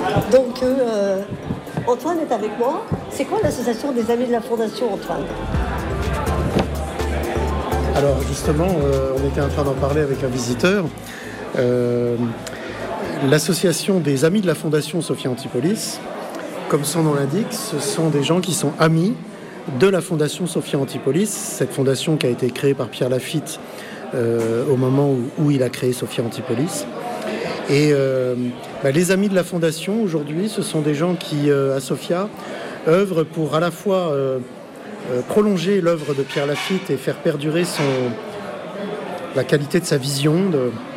Donc, Antoine est avec moi. C'est quoi l'association des Amis de la Fondation, Antoine? Alors justement, on était en train d'en parler avec un visiteur. L'association des Amis de la Fondation Sophia Antipolis, comme son nom l'indique, ce sont des gens qui sont amis de la Fondation Sophia Antipolis, cette fondation qui a été créée par Pierre Lafitte au moment où il a créé Sophia Antipolis. Et les amis de la Fondation, aujourd'hui, ce sont des gens qui, à Sophia, œuvrent pour à la fois prolonger l'œuvre de Pierre Lafitte et faire perdurer la qualité de sa vision,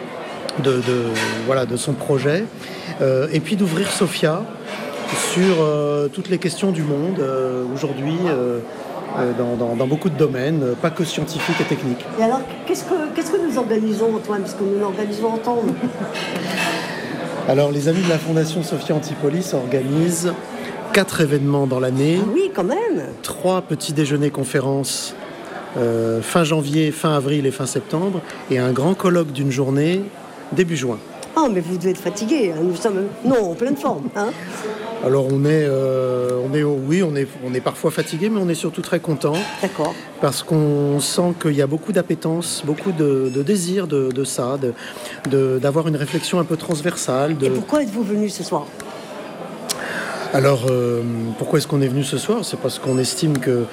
de son projet, et puis d'ouvrir Sophia sur toutes les questions du monde, aujourd'hui, dans beaucoup de domaines, pas que scientifiques et techniques. Et alors, qu'est-ce que nous organisons, Antoine, puisque nous l'organisons ensemble? Alors, les Amis de la Fondation Sophia Antipolis organisent 4 événements dans l'année. Ah oui, quand même. 3 petits déjeuners conférences fin janvier, fin avril et fin septembre, et un grand colloque d'une journée début juin. Ah, mais vous devez être fatigué. Hein. Nous sommes en pleine forme. Hein. Alors on est parfois fatigué, mais on est surtout très content. D'accord. Parce qu'on sent qu'il y a beaucoup d'appétence, beaucoup de désir de ça, d'avoir une réflexion un peu transversale. Et pourquoi êtes-vous venu ce soir? Alors, pourquoi est-ce qu'on est venu ce soir? C'est parce qu'on estime que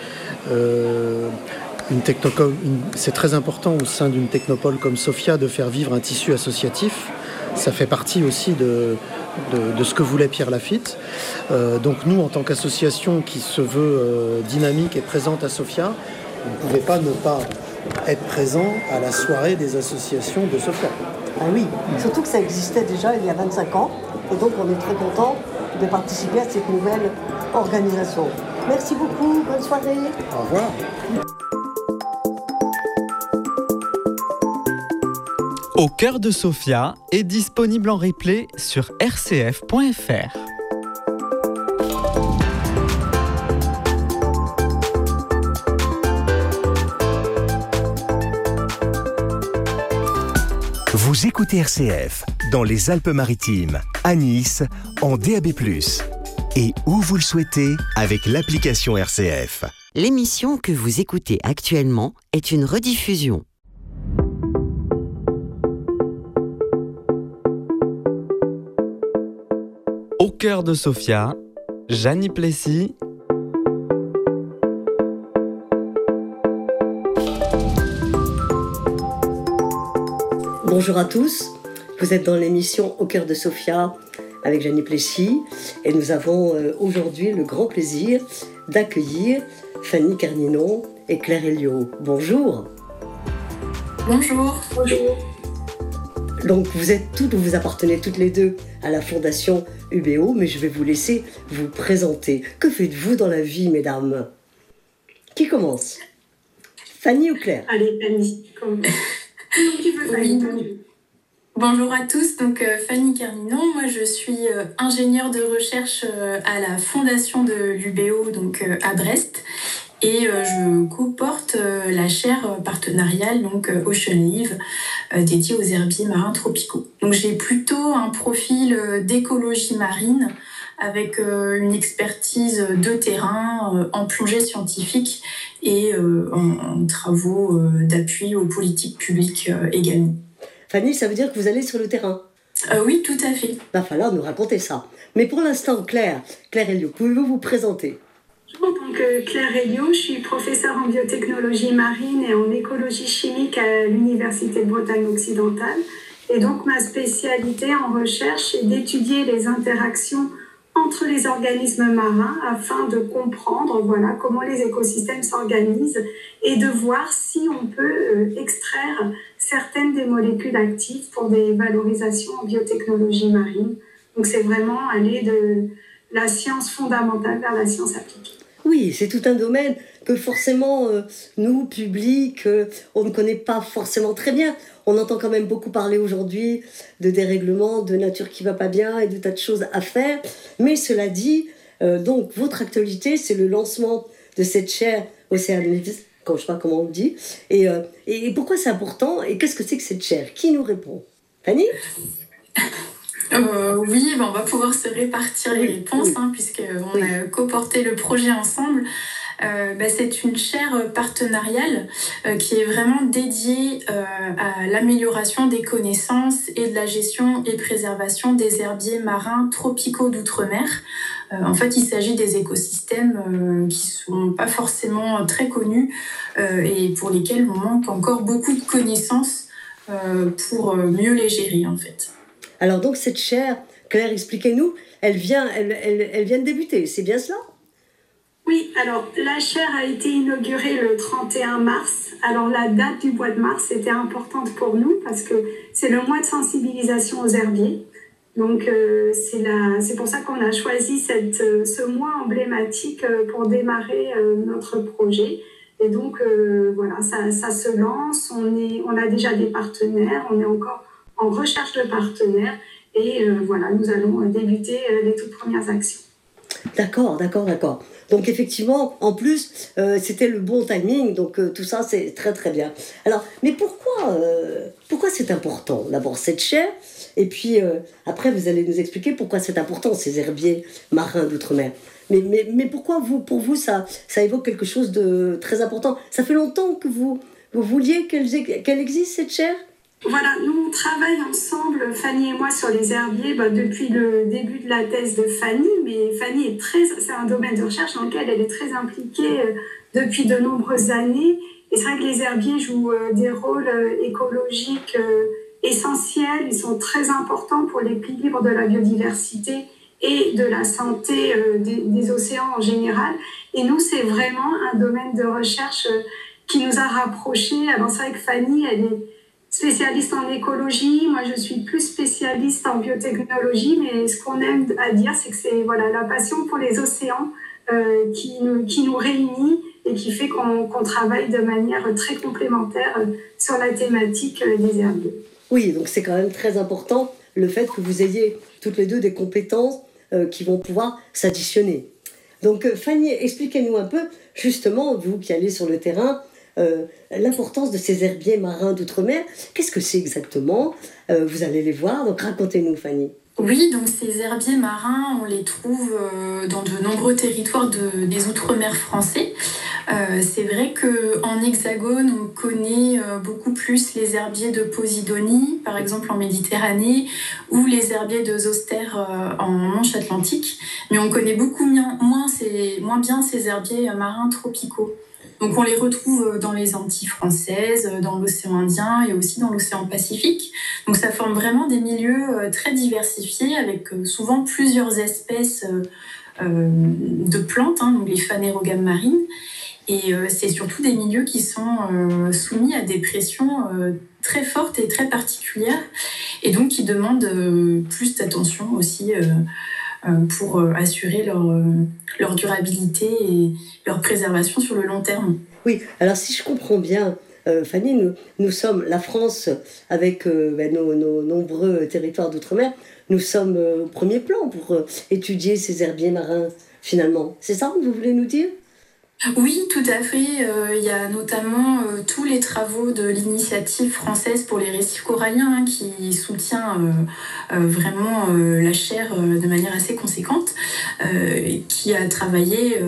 c'est très important au sein d'une technopole comme Sophia de faire vivre un tissu associatif. Ça fait partie aussi de ce que voulait Pierre Lafitte. Donc nous, en tant qu'association qui se veut dynamique et présente à Sophia, on ne pouvait pas ne pas être présent à la soirée des associations de Sophia. Ah oui, surtout que ça existait déjà il y a 25 ans. Et donc on est très content de participer à cette nouvelle organisation. Merci beaucoup, bonne soirée. Au revoir. Au cœur de Sophia est disponible en replay sur rcf.fr. Vous écoutez RCF dans les Alpes-Maritimes, à Nice, en DAB+. Et où vous le souhaitez avec l'application RCF. L'émission que vous écoutez actuellement est une rediffusion. Au cœur de Sophia, Jeannie Plessis. Bonjour à tous, vous êtes dans l'émission Au cœur de Sophia avec Jeannie Plessis et nous avons aujourd'hui le grand plaisir d'accueillir Fanny Carninon et Claire Elio. Bonjour. Bonjour. Bonjour. Donc vous appartenez toutes les deux à la Fondation UBO, mais je vais vous laisser vous présenter. Que faites-vous dans la vie, mesdames? Qui commence? Fanny ou Claire? Allez, Fanny. Qui veut Fanny? Oui. Bonjour à tous, donc Fanny Carninon, moi je suis ingénieure de recherche à la Fondation de l'UBO, donc à Brest. Et je co-porte la chaire partenariale donc Ocean Live dédiée aux herbiers marins tropicaux. Donc j'ai plutôt un profil d'écologie marine avec une expertise de terrain en plongée scientifique et en travaux d'appui aux politiques publiques également. Fanny, ça veut dire que vous allez sur le terrain? Oui, tout à fait. Va falloir nous raconter ça. Mais pour l'instant, Claire Elio, pouvez-vous vous présenter? Donc Claire Elio, je suis professeure en biotechnologie marine et en écologie chimique à l'Université de Bretagne occidentale. Et donc ma spécialité en recherche est d'étudier les interactions entre les organismes marins afin de comprendre comment les écosystèmes s'organisent et de voir si on peut extraire certaines des molécules actives pour des valorisations en biotechnologie marine. Donc c'est vraiment aller de la science fondamentale vers la science appliquée. Oui, c'est tout un domaine que forcément, nous, public, on ne connaît pas forcément très bien. On entend quand même beaucoup parler aujourd'hui de dérèglement, de nature qui va pas bien et de tas de choses à faire. Mais cela dit, donc votre actualité, c'est le lancement de cette chaire Océanolyse, je ne sais pas comment on le dit. Et pourquoi c'est important et qu'est-ce que c'est que cette chaire? Qui nous répond? Fanny? Oui, on va pouvoir se répartir les réponses, puisqu'on a coporté le projet ensemble. C'est une chaire partenariale qui est vraiment dédiée à l'amélioration des connaissances et de la gestion et préservation des herbiers marins tropicaux d'outre-mer. En fait, il s'agit des écosystèmes qui sont pas forcément très connus et pour lesquels on manque encore beaucoup de connaissances pour mieux les gérer, en fait. Alors donc cette chaire, Claire, expliquez-nous, elle vient de débuter, c'est bien cela ? Oui, alors la chaire a été inaugurée le 31 mars. Alors la date du mois de mars était importante pour nous parce que c'est le mois de sensibilisation aux herbiers. Donc c'est pour ça qu'on a choisi ce mois emblématique pour démarrer notre projet. Et donc voilà, ça se lance, on a déjà des partenaires, on est encore en recherche de partenaires et voilà, nous allons débuter les toutes premières actions. D'accord. Donc effectivement, en plus, c'était le bon timing, donc tout ça, c'est très très bien. Alors, mais pourquoi c'est important, d'abord cette chaire, et puis après, vous allez nous expliquer pourquoi c'est important, ces herbiers marins d'outre-mer. Mais pourquoi, pour vous, ça évoque quelque chose de très important ? Ça fait longtemps que vous vouliez qu'elle existe, cette chaire ? Voilà, nous on travaille ensemble, Fanny et moi, sur les herbiers depuis le début de la thèse de Fanny. Mais Fanny c'est un domaine de recherche dans lequel elle est très impliquée depuis de nombreuses années. Et c'est vrai que les herbiers jouent des rôles écologiques essentiels. Ils sont très importants pour l'équilibre de la biodiversité et de la santé des océans en général. Et nous, c'est vraiment un domaine de recherche qui nous a rapprochés. Alors c'est vrai que Fanny, elle est spécialiste en écologie, moi je suis plus spécialiste en biotechnologie, mais ce qu'on aime à dire, c'est que c'est la passion pour les océans qui nous réunit et qui fait qu'on travaille de manière très complémentaire sur la thématique des herbiers. Oui, donc c'est quand même très important le fait que vous ayez toutes les deux des compétences qui vont pouvoir s'additionner. Donc Fanny, expliquez-nous un peu, justement, vous qui allez sur le terrain, l'importance de ces herbiers marins d'outre-mer. Qu'est-ce que c'est exactement ? Vous allez les voir, donc racontez-nous, Fanny. Oui, donc ces herbiers marins, on les trouve dans de nombreux territoires des outre-mer français. C'est vrai qu'en Hexagone, on connaît beaucoup plus les herbiers de Posidonie, par exemple en Méditerranée, ou les herbiers de Zoster en Manche Atlantique, mais on connaît beaucoup moins bien ces herbiers marins tropicaux. Donc on les retrouve dans les Antilles françaises, dans l'océan Indien et aussi dans l'océan Pacifique. Donc ça forme vraiment des milieux très diversifiés avec souvent plusieurs espèces de plantes, donc les phanérogames marines. Et c'est surtout des milieux qui sont soumis à des pressions très fortes et très particulières et donc qui demandent plus d'attention aussi pour assurer leur durabilité et leur préservation sur le long terme. Oui, alors si je comprends bien, Fanny, nous sommes la France avec nos nombreux territoires d'outre-mer, nous sommes au premier plan pour étudier ces herbiers marins finalement. C'est ça que vous voulez nous dire ? Oui, tout à fait. Il y a notamment tous les travaux de l'initiative française pour les récifs sur-coralliens qui soutient vraiment la chaire de manière assez conséquente, qui a travaillé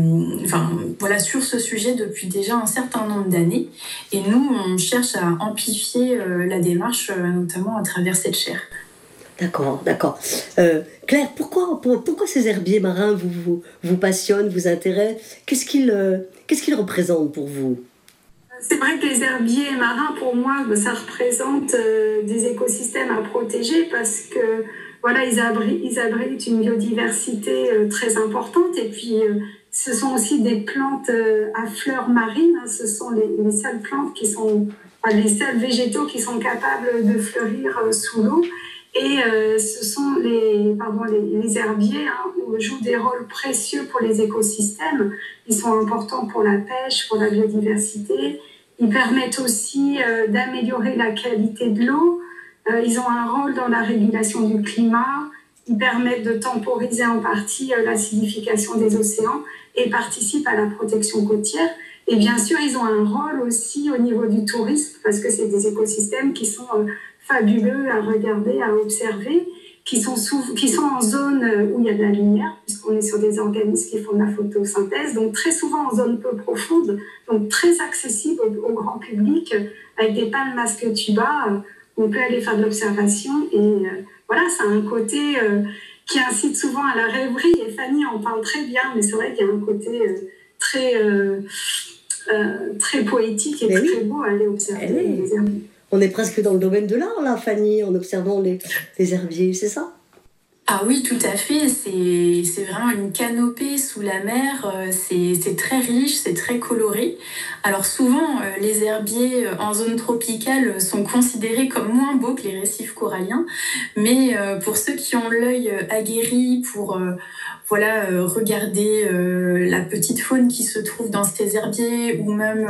sur ce sujet depuis déjà un certain nombre d'années. Et nous, on cherche à amplifier la démarche, notamment à travers cette chaire. D'accord. Claire, pourquoi ces herbiers marins vous passionnent, vous intéressent ? Qu'est-ce qu'ils représentent pour vous ? C'est vrai que les herbiers marins, pour moi, ça représente des écosystèmes à protéger parce que ils abritent une biodiversité très importante et puis ce sont aussi des plantes à fleurs marines. Ce sont les seules plantes les seuls végétaux qui sont capables de fleurir sous l'eau. Et ce sont les herbiers jouent des rôles précieux pour les écosystèmes. Ils sont importants pour la pêche, pour la biodiversité. Ils permettent aussi d'améliorer la qualité de l'eau. Ils ont un rôle dans la régulation du climat. Ils permettent de temporiser en partie l'acidification des océans et participent à la protection côtière. Et bien sûr, ils ont un rôle aussi au niveau du tourisme parce que c'est des écosystèmes qui sont fabuleux à regarder, à observer. qui sont en zone où il y a de la lumière, puisqu'on est sur des organismes qui font de la photosynthèse, donc très souvent en zone peu profonde, donc très accessible au grand public, avec des palmes masque tuba, on peut aller faire de l'observation, et voilà, ça a un côté qui incite souvent à la rêverie, et Fanny en parle très bien, mais c'est vrai qu'il y a un côté très poétique et très beau à aller observer les herbiers. On est presque dans le domaine de l'art, là, Fanny, en observant les herbiers, c'est ça ? Ah oui, tout à fait. C'est vraiment une canopée sous la mer. C'est très riche, c'est très coloré. Alors souvent, les herbiers en zone tropicale sont considérés comme moins beaux que les récifs coralliens. Mais pour ceux qui ont l'œil aguerri pour regarder la petite faune qui se trouve dans ces herbiers, ou même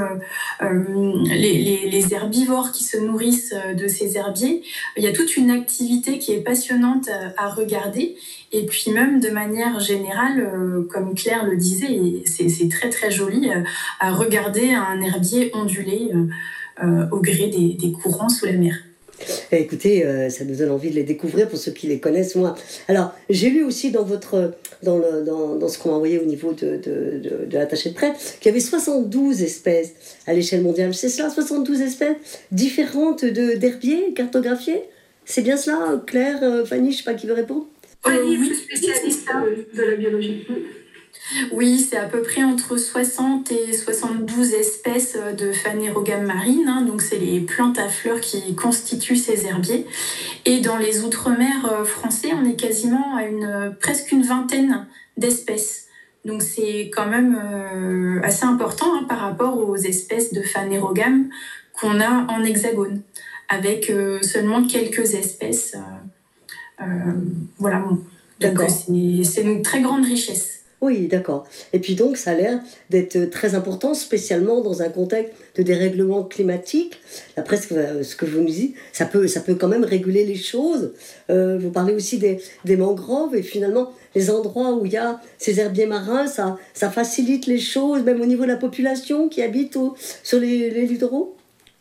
les herbivores qui se nourrissent de ces herbiers, il y a toute une activité qui est passionnante à regarder. Et puis même de manière générale, comme Claire le disait, c'est très très joli à regarder un herbier onduler au gré des courants sous la mer. Écoutez, ça nous donne envie de les découvrir pour ceux qui les connaissent moins. Alors, j'ai lu aussi dans ce qu'on m'a envoyé au niveau de l'attaché de presse qu'il y avait 72 espèces à l'échelle mondiale. C'est cela, 72 espèces différentes d'herbiers cartographiés ? C'est bien cela, Claire, Fanny, je ne sais pas qui veut répondre. Fanny est plus spécialiste de la biologie. Oui, c'est à peu près entre 60 et 72 espèces de phanérogames marines, donc c'est les plantes à fleurs qui constituent ces herbiers. Et dans les outre-mer français, on est quasiment à presque une vingtaine d'espèces. Donc c'est quand même assez important par rapport aux espèces de phanérogames qu'on a en hexagone, avec seulement quelques espèces. Voilà. Donc c'est une très grande richesse. Oui, d'accord. Et puis donc, ça a l'air d'être très important, spécialement dans un contexte de dérèglement climatique. D'après ce que vous nous dites, ça peut quand même réguler les choses. Vous parlez aussi des mangroves, et finalement, les endroits où il y a ces herbiers marins, ça facilite les choses, même au niveau de la population qui habite sur les littoraux.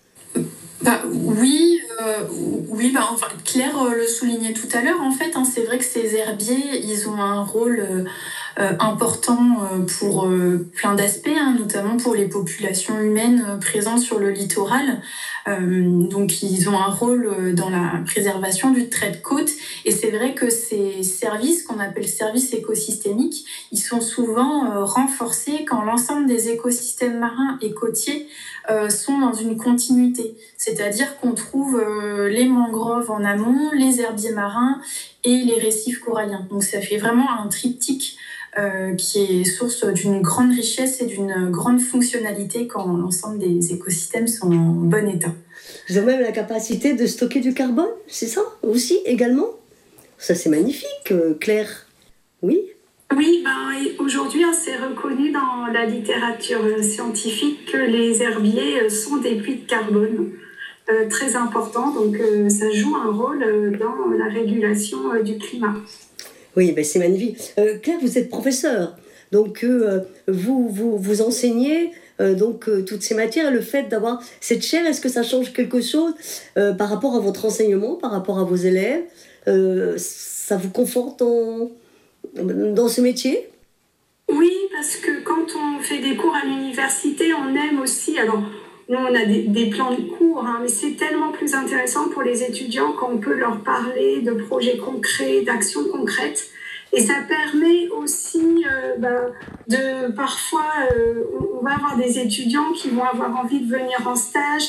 Oui, Claire le soulignait tout à l'heure. En fait, c'est vrai que ces herbiers, ils ont un rôle important pour plein d'aspects, notamment pour les populations humaines présentes sur le littoral. Donc, ils ont un rôle dans la préservation du trait de côte. Et c'est vrai que ces services, qu'on appelle services écosystémiques, ils sont souvent renforcés quand l'ensemble des écosystèmes marins et côtiers sont dans une continuité. C'est-à-dire qu'on trouve les mangroves en amont, les herbiers marins et les récifs coralliens. Donc ça fait vraiment un triptyque qui est source d'une grande richesse et d'une grande fonctionnalité quand l'ensemble des écosystèmes sont en bon état. Ils ont même la capacité de stocker du carbone, c'est ça aussi également ? Ça c'est magnifique, Claire. Oui ? Oui, aujourd'hui, c'est reconnu dans la littérature scientifique que les herbiers sont des puits de carbone très importants. Donc, ça joue un rôle dans la régulation du climat. Oui, c'est magnifique. Claire, vous êtes professeure. Donc, vous enseignez toutes ces matières. Le fait d'avoir cette chaire, est-ce que ça change quelque chose par rapport à votre enseignement, par rapport à vos élèves ? Ça vous conforte dans ce métier ? Oui, parce que quand on fait des cours à l'université, on aime aussi... Alors, nous, on a des plans de cours, mais c'est tellement plus intéressant pour les étudiants quand on peut leur parler de projets concrets, d'actions concrètes. Et ça permet aussi parfois, on va avoir des étudiants qui vont avoir envie de venir en stage,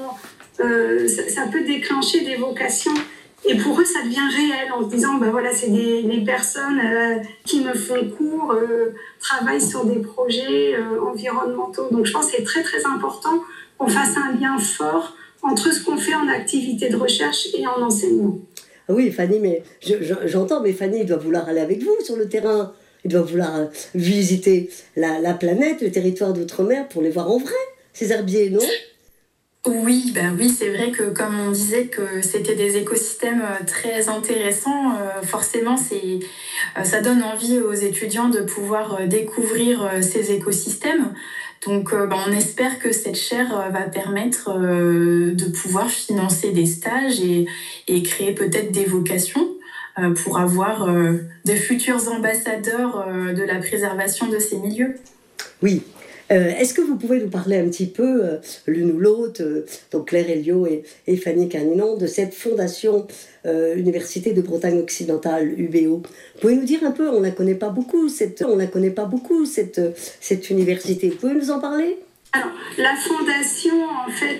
ça peut déclencher des vocations. Et pour eux, ça devient réel en se disant, c'est les personnes qui me font cours, travaillent sur des projets environnementaux. Donc je pense que c'est très très important qu'on fasse un lien fort entre ce qu'on fait en activité de recherche et en enseignement. Oui, Fanny, mais j'entends, mais Fanny, il doit vouloir aller avec vous sur le terrain. Il doit vouloir visiter la planète, le territoire d'outre-mer pour les voir en vrai, ces herbiers, non ? Oui, c'est vrai que comme on disait que c'était des écosystèmes très intéressants, forcément ça donne envie aux étudiants de pouvoir découvrir ces écosystèmes. Donc on espère que cette chaire va permettre de pouvoir financer des stages et créer peut-être des vocations. pour avoir de futurs ambassadeurs de la préservation de ces milieux. Oui. Est-ce que vous pouvez nous parler un petit peu, l'une ou l'autre, donc Claire Elliot et Fanny Carninon, de cette fondation Université de Bretagne occidentale, UBO? Vous pouvez nous dire un peu, on ne la connaît pas beaucoup, cette université. Vous pouvez nous en parler? Alors, la fondation, en fait,